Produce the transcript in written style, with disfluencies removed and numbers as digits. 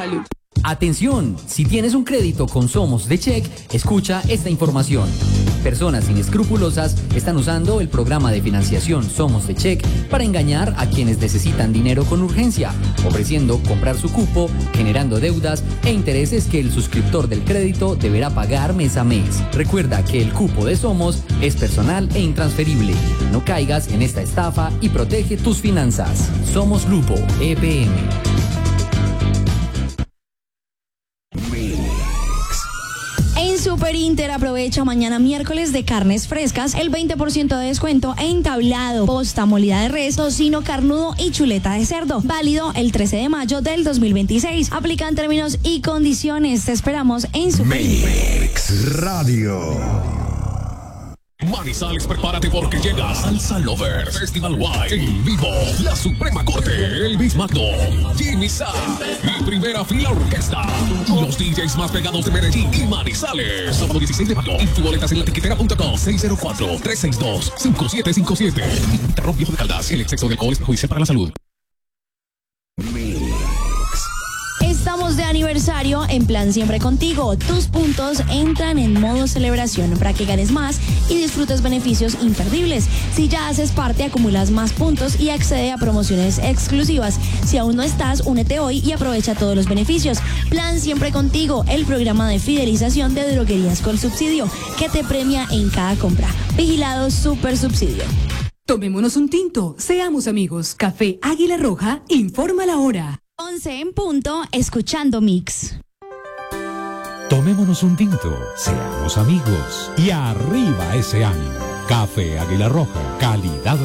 Salud. Atención, si tienes un crédito con Somos de Check, escucha esta información. Personas inescrupulosas están usando el programa de financiación Somos de Check para engañar a quienes necesitan dinero con urgencia, ofreciendo comprar su cupo, generando deudas e intereses que el suscriptor del crédito deberá pagar mes a mes. Recuerda que el cupo de Somos es personal e intransferible. No caigas en esta estafa y protege tus finanzas. Somos Grupo EPM. En Super Inter aprovecha mañana miércoles de carnes frescas el 20% de descuento en tablado, posta, molida de res, tocino carnudo y chuleta de cerdo. Válido el 13 de mayo del 2026. Aplican términos y condiciones. Te esperamos en Super Mix Radio. Manizales, prepárate porque llega Salsa Lover Festival Wide en vivo. La Suprema Corte, Elvis Magno, Jimmy Sa y Primera Fila Orquesta. Los DJs más pegados de Medellín y Manizales. Sábado 16 de mayo. Y boletas en latiquetera.com. 604-362-5757. Interrumpió de Caldas. El exceso de alcohol es perjudicial para la salud. Estamos de aniversario en Plan Siempre Contigo. Tus puntos entran en modo celebración para que ganes más y disfrutes beneficios imperdibles. Si ya haces parte, acumulas más puntos y accede a promociones exclusivas. Si aún no estás, únete hoy y aprovecha todos los beneficios. Plan Siempre Contigo, el programa de fidelización de Droguerías Colsubsidio, que te premia en cada compra. Vigilado Super Subsidio. Tomémonos un tinto, seamos amigos. Café Águila Roja informa la hora. 11 en punto, escuchando Mix. Tomémonos un tinto, seamos amigos y arriba ese ánimo. Café Águila Roja, calidad